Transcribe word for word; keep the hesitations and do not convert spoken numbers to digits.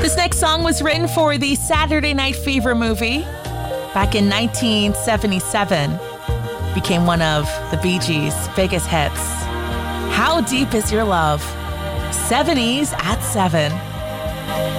This next song was written for the Saturday Night Fever movie back in nineteen seventy-seven. Became one of the Bee Gees' biggest hits. How Deep Is Your Love? seventies at seven.